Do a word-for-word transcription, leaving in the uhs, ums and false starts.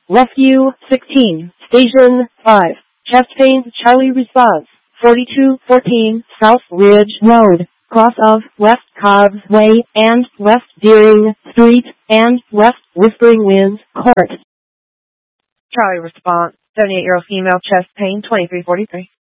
Rescue sixteen, Station five, chest pain, Charlie response, forty-two fourteen South Ridge Road, cross of West Cobbs Way and West Deering Street and West Whispering Winds Court. Charlie response, seventy-eight-year-old female, chest pain, twenty-three forty-three.